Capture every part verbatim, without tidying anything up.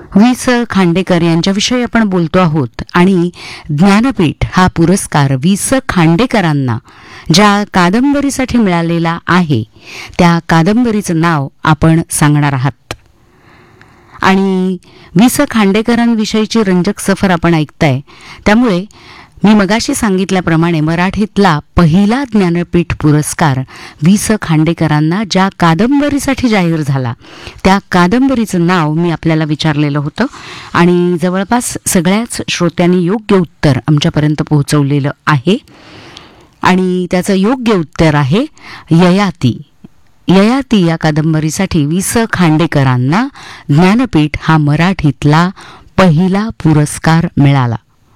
वि स खांडेकर यांच्याविषयी आपण बोलतो आहोत आणि ज्ञानपीठ हा पुरस्कार वि स खांडेकरांना ज्या कादंबरीसाठी मिळालेला आहे त्या कादंबरीचं नाव आपण सांगणार आहात. आणि वि स खांडेकरांविषयीची रंजक सफर आपण ऐकताय, त्यामुळे मी मगाशी सांगितल्याप्रमाणे मराठीतला पहिला ज्ञानपीठ पुरस्कार वि स खांडेकरांना ज्या कादंबरीसाठी जाहीर झाला त्या कादंबरीचं नाव मी आपल्याला विचारलेलं होतं आणि जवळपास सगळ्याच श्रोत्यांनी योग्य उत्तर आमच्यापर्यंत पोहोचवलेलं आहे. आणि त्याचं योग्य उत्तर आहे ययाती. ययाती या कादंबरीसाठी वि स खांडेकरांना ज्ञानपीठ हा मराठीतला पहिला पुरस्कार मिळाला.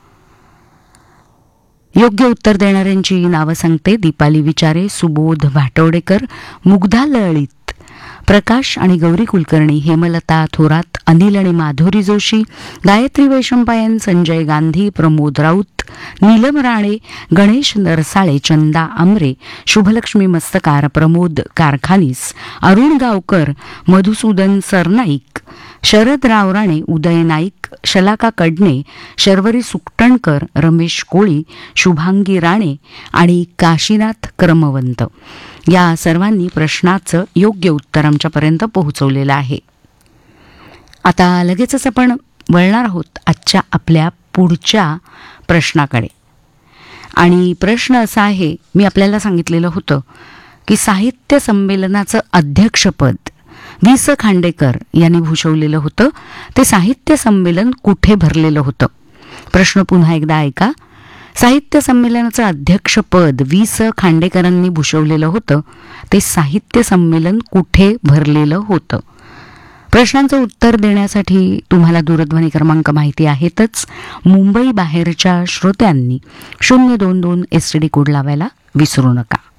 योग्य उत्तर देणाऱ्यांची नावं सांगते. दीपाली विचारे, सुबोध भाटवडेकर, मुग्धा ललित, प्रकाश आणि गौरी कुलकर्णी, हेमलता थोरात, अनिल आणि माधुरी जोशी, गायत्री वैशंपायन, संजय गांधी, प्रमोद राऊत, नीलम राणे, गणेश नरसाळे, चंदा आमरे, शुभलक्ष्मी मस्तकार, प्रमोद कारखानीस, अरुण गावकर, मधुसूदन सरनाईक, शरद रावराणे, उदय नाईक, शलाका कडणे, शर्वरी सुकटणकर, रमेश कोळी, शुभांगी राणे आणि काशीनाथ क्रमवंत या सर्वांनी प्रश्नाचं योग्य उत्तर आमच्यापर्यंत पोहोचवलेलं आहे. आता लगेचच आपण वळणार आहोत आजच्या आपल्या पुढच्या प्रश्नाकडे. आणि प्रश्न असा आहे, मी आपल्याला सांगितलेलं होतं की साहित्य संमेलनाचं अध्यक्षपद वि स खांडेकर यांनी भूषवलेलं होतं. ते साहित्य संमेलन कुठे भरलेलं होतं? प्रश्न पुन्हा एकदा ऐका. साहित्य संमेलनाचं अध्यक्षपद वि स खांडेकरांनी भूषवलेलं होतं. ते साहित्य संमेलन कुठे भरलेलं होतं? प्रश्नांचं उत्तर देण्यासाठी तुम्हाला दूरध्वनी क्रमांक माहिती आहेतच. मुंबई बाहेरच्या श्रोत्यांनी शून्य दोन दोन एस टी डी कोड लावायला विसरू नका.